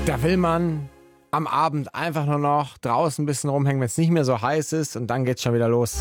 Da will man am Abend einfach nur noch draußen ein bisschen rumhängen, wenn es nicht mehr so heiß ist, und dann geht's schon wieder los.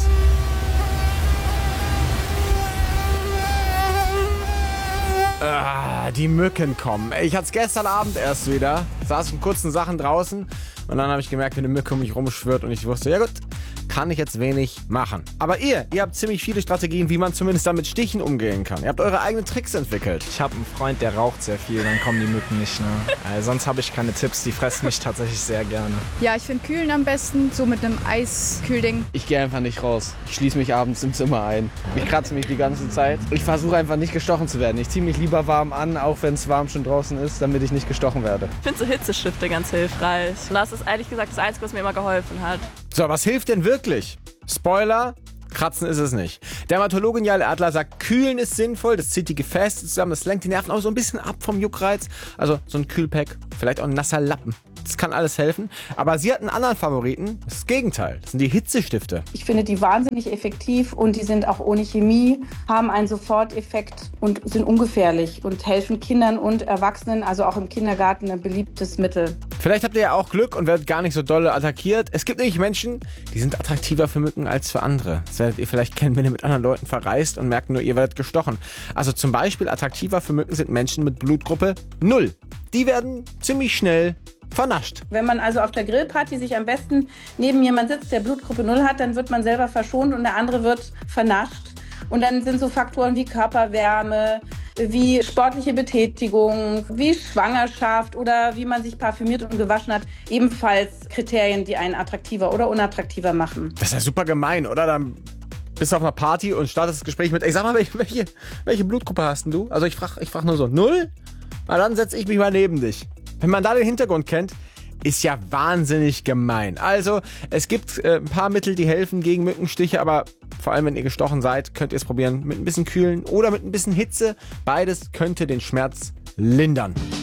Die Mücken kommen. Ich hatte es gestern Abend erst wieder. Saß in kurzen Sachen draußen und dann habe ich gemerkt, wie eine Mücke um mich rumschwirrt, und ich wusste, ja gut, kann ich jetzt wenig machen. Aber ihr habt ziemlich viele Strategien, wie man zumindest damit Stichen umgehen kann. Ihr habt eure eigenen Tricks entwickelt. Ich habe einen Freund, der raucht sehr viel, dann kommen die Mücken nicht. Ne? Sonst habe ich keine Tipps, die fressen mich tatsächlich sehr gerne. Ja, ich finde Kühlen am besten, so mit einem Eiskühlding. Ich gehe einfach nicht raus. Ich schließe mich abends im Zimmer ein. Ich kratze mich die ganze Zeit. Ich versuche einfach nicht gestochen zu werden. Ich ziehe mich lieber warm an, auch wenn es warm schon draußen ist, damit ich nicht gestochen werde. Ich finde so Hitzestifte ganz hilfreich. Und das ist ehrlich gesagt das Einzige, was mir immer geholfen hat. So, was hilft denn wirklich? Spoiler, kratzen ist es nicht. Dermatologin Jale Adler sagt, kühlen ist sinnvoll, das zieht die Gefäße zusammen, das lenkt die Nerven auch so ein bisschen ab vom Juckreiz. Also so ein Kühlpack, vielleicht auch ein nasser Lappen. Das kann alles helfen. Aber sie hat einen anderen Favoriten, das Gegenteil. Das sind die Hitzestifte. Ich finde die wahnsinnig effektiv und die sind auch ohne Chemie, haben einen Soforteffekt und sind ungefährlich und helfen Kindern und Erwachsenen, also auch im Kindergarten, ein beliebtes Mittel. Vielleicht habt ihr ja auch Glück und werdet gar nicht so dolle attackiert. Es gibt nämlich Menschen, die sind attraktiver für Mücken als für andere. Das werdet ihr vielleicht kennen, wenn ihr mit anderen Leuten verreist und merkt nur, ihr werdet gestochen. Also zum Beispiel attraktiver für Mücken sind Menschen mit Blutgruppe 0. Die werden ziemlich schnell vernascht. Wenn man also auf der Grillparty sich am besten neben jemand sitzt, der Blutgruppe 0 hat, dann wird man selber verschont und der andere wird vernascht. Und dann sind so Faktoren wie Körperwärme, wie sportliche Betätigung, wie Schwangerschaft oder wie man sich parfümiert und gewaschen hat, ebenfalls Kriterien, die einen attraktiver oder unattraktiver machen. Das ist ja super gemein, oder? Dann bist du auf einer Party und startest das Gespräch mit, ey, sag mal, welche Blutgruppe hast denn du? Also ich frag nur so, 0? Na, dann setze ich mich mal neben dich. Wenn man da den Hintergrund kennt, ist ja wahnsinnig gemein. Also, es gibt ein paar Mittel, die helfen gegen Mückenstiche, aber vor allem, wenn ihr gestochen seid, könnt ihr es probieren mit ein bisschen Kühlen oder mit ein bisschen Hitze. Beides könnte den Schmerz lindern.